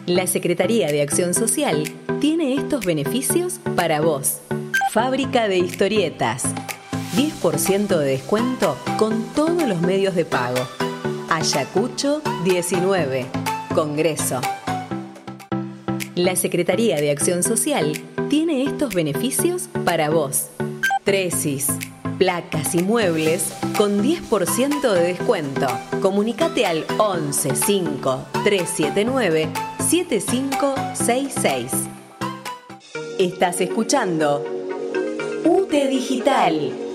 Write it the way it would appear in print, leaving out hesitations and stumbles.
La Secretaría de Acción Social tiene estos beneficios para vos. Fábrica de historietas. 10% de descuento con todos los medios de pago. Ayacucho 19. Congreso. La Secretaría de Acción Social tiene estos beneficios para vos. Tresis. Placas y muebles con 10% de descuento. Comunicate al 11 5 379 7566. Estás escuchando UTE Digital.